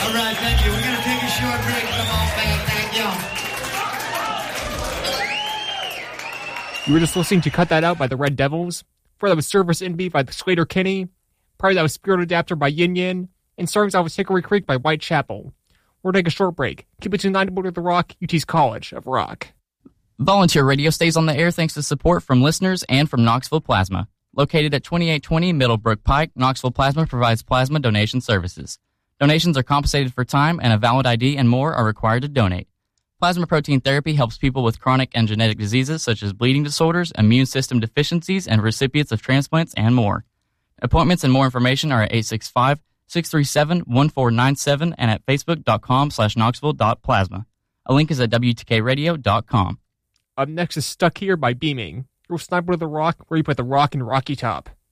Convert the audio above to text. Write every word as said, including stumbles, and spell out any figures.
All right, thank you. We're going to take a short break. Come on, man. Thank you. You were just listening to Cut That Out by the Red Devils. Before that was Service Envy by the Slater Kinney. Prior to that was Spirit Adapter by Yin Yin. And starting us out was Hickory Creek by Whitechapel. We're going to take a short break. Keep it to nine to the Rock, U T's College of Rock. Volunteer Radio stays on the air thanks to support from listeners and from Knoxville Plasma. Located at twenty-eight twenty Middlebrook Pike, Knoxville Plasma provides plasma donation services. Donations are compensated for time, and a valid I D and more are required to donate. Plasma protein therapy helps people with chronic and genetic diseases such as bleeding disorders, immune system deficiencies, and recipients of transplants and more. Appointments and more information are at eight six five, six three seven, one four nine seven and at facebook.com slash knoxville.plasma. A link is at W T K radio dot com. Up next is Stuck Here by Beaming. You're Sniper to the Rock, where you put the rock in Rocky Top.